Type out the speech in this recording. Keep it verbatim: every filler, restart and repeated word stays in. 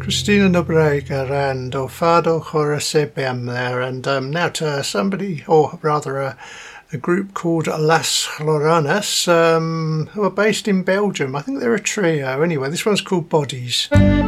Christina Nobrega and O Fado Horace Bem there, and um, now to somebody, or rather a, a group called Las Lloranes, um, who are based in Belgium. I think they're a trio. Anyway, this one's called Bodies.